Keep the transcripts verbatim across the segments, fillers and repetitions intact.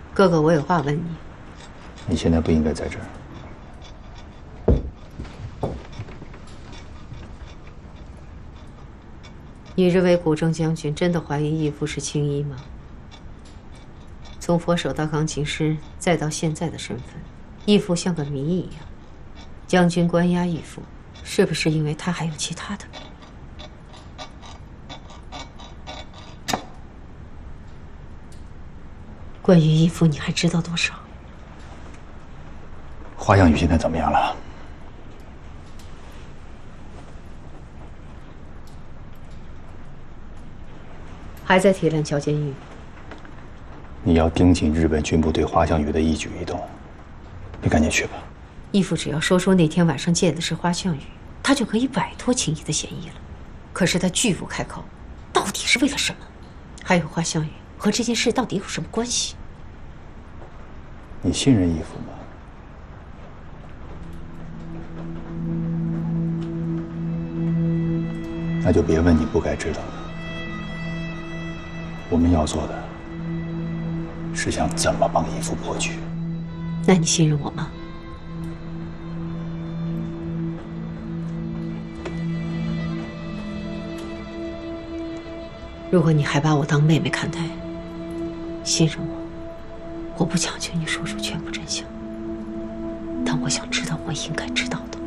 哥哥，我有话问你。 你现在不应该在这儿。 你认为古正将军真的怀疑义父是青衣吗？从佛手到钢琴师，再到现在的身份，义父像个谜一样。将军关押义父，是不是因为他还有其他的？关于义父，你还知道多少？ 花向宇现在怎么样了？ 还在铁链桥监狱。 你要盯紧日本军部对花向宇的一举一动，你赶紧去吧。 义父只要说出那天晚上见的是花向宇，他就可以摆脱青衣的嫌疑了。可是他拒不开口，到底是为了什么？还有花向宇和这件事到底有什么关系？ 你信任义父吗？那就别问你不该知道的。我们要做的是想怎么帮义父破局。 那你信任我吗？如果你还把我当妹妹看待，信任我，我不强求你说出全部真相，但我想知道我应该知道的。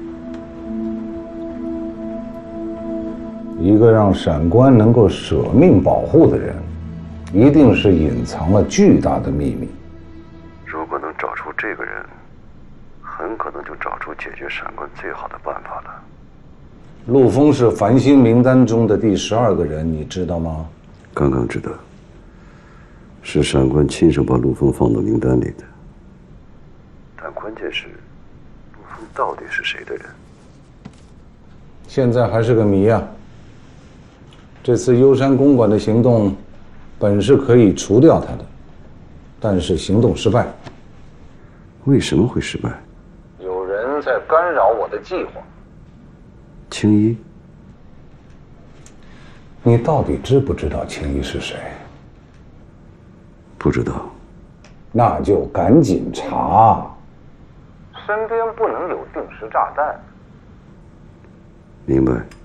一个让闪官能够舍命保护的人，一定是隐藏了巨大的秘密。 如果能找出这个人，很可能就找出解决闪官最好的办法了。 陆枫是繁星名单中的第十二个人，你知道吗？ 刚刚知道，是闪官亲手把陆枫放到名单里的。但关键是，陆枫到底是谁的人？ 现在还是个谜啊。这次幽山公馆的行动，本是可以除掉他的，但是行动失败。 为什么会失败？ 有人在干扰我的计划。 青衣， 你到底知不知道青衣是谁？ 不知道。 那就赶紧查。身边不能有定时炸弹。 明白。